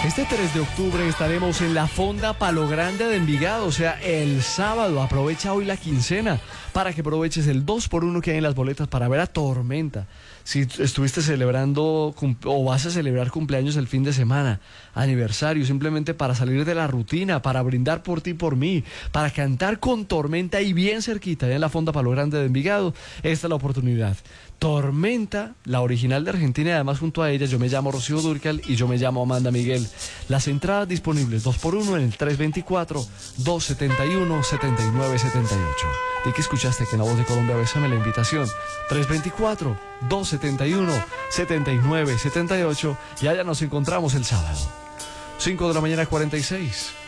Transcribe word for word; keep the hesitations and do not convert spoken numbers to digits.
Este tres de octubre estaremos en la Fonda Palo Grande de Envigado, o sea, el sábado. Aprovecha hoy la quincena para que aproveches el dos por uno que hay en las boletas para ver a Tormenta. Si estuviste celebrando o vas a celebrar cumpleaños el fin de semana, aniversario, simplemente para salir de la rutina, para brindar por ti y por mí, para cantar con Tormenta y bien cerquita, allá en la Fonda Palo Grande de Envigado, esta es la oportunidad. Tormenta, la original de Argentina, y además junto a ella yo me llamo Rocío Dúrcal y yo me llamo Amanda Miguel. Las entradas disponibles dos por uno en el tres veinticuatro, dos setenta y uno, setenta y nueve setenta y ocho. Di que escuchaste que en La Voz de Colombia, bésame la invitación. tres veinticuatro, dos setenta y uno, setenta y nueve setenta y ocho y allá nos encontramos el sábado. cinco de la mañana, cuarenta y seis.